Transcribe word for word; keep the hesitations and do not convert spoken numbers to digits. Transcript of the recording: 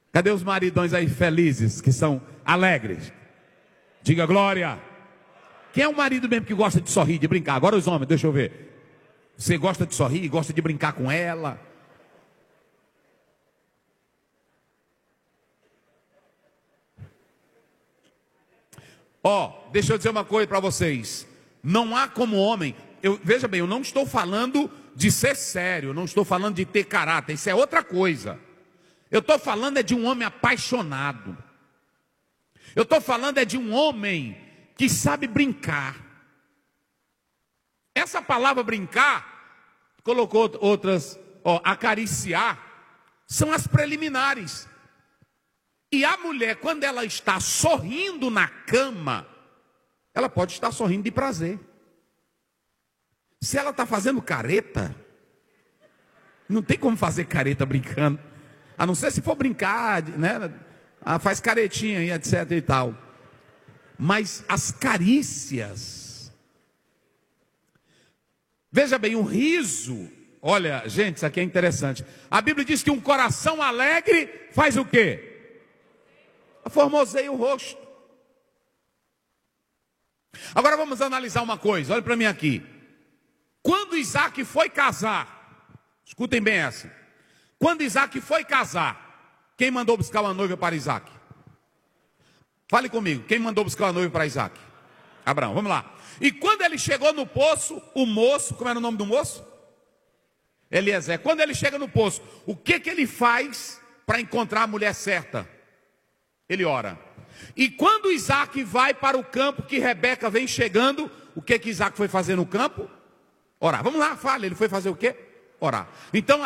Cadê os maridões aí felizes, que são alegres? Diga glória. Quem é o marido mesmo que gosta de sorrir, de brincar? Agora os homens, deixa eu ver. Você gosta de sorrir, gosta de brincar com ela? Ó, oh, deixa eu dizer uma coisa para vocês. Não há como homem, eu, veja bem, eu não estou falando de ser sério, não estou falando de ter caráter, isso é outra coisa. Eu estou falando é de um homem apaixonado. Eu estou falando é de um homem que sabe brincar. Essa palavra brincar, colocou outras, ó, acariciar, são as preliminares. E a mulher, quando ela está sorrindo na cama, ela pode estar sorrindo de prazer. Se ela está fazendo careta, não tem como fazer careta brincando. A não ser se for brincar, né? Ah, faz caretinha e etc e tal. Mas as carícias. Veja bem, um riso. Olha, gente, isso aqui é interessante. A Bíblia diz que um coração alegre faz o quê? Formoseia o rosto. Agora vamos analisar uma coisa, olha para mim aqui. Quando Isaac foi casar, escutem bem essa. Quando Isaac foi casar, quem mandou buscar uma noiva para Isaac? Fale comigo, quem mandou buscar uma noiva para Isaac? Abraão, vamos lá. E quando ele chegou no poço, o moço, como era o nome do moço? Eliezer. Quando ele chega no poço, o que que ele faz para encontrar a mulher certa? Ele ora. E quando Isaac vai para o campo, que Rebeca vem chegando, o que que Isaac foi fazer no campo? Orar. Vamos lá, fale, ele foi fazer o quê? Orar. Então